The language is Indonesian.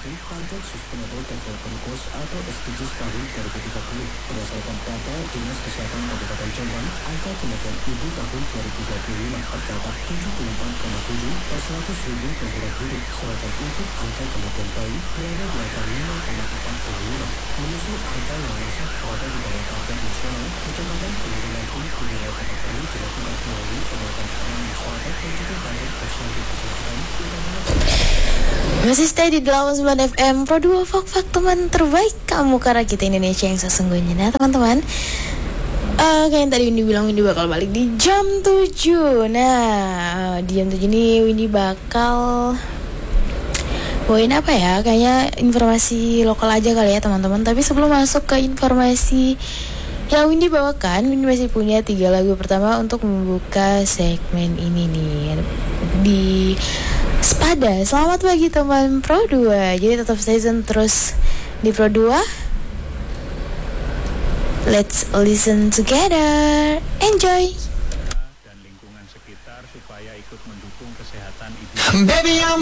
Target Sustainable Development Goals atau SDGs tahun 2030. Berdasarkan data Dinas Kesehatan Kabupaten Jombang, angka kematian ibu tahun 2025 tercatat 74,7 per 100.000 penghuni hidup, sedangkan untuk angka kematian bayi berada di angka 5,45, menyusul angka yang masih berada di bawah target nasional. Kecamatan penurunan ini di wilayah tempat ini dilakukan melalui penguatan peran masyarakat dan juga banyak posyandu kesehatan, utamanya masih stay di 89 FM Pro 2 Fak teman terbaik kamu, karena kita Indonesia yang sesungguhnya. Nah teman-teman, kayak yang tadi Windy bilang, Windy bakal balik di jam 7. Nah di jam 7 ini Windy bakal bawain apa ya, kayaknya informasi lokal aja kali ya teman-teman. Tapi sebelum masuk ke informasi yang Windy bawakan, Windy masih punya 3 lagu pertama untuk membuka segmen ini nih di Sepada. Selamat pagi teman Pro 2. Jadi tetap stay tune terus di Pro 2. Let's listen together. Enjoy. Dan lingkungan sekitar supaya ikut mendukung kesehatan ibu. Baby,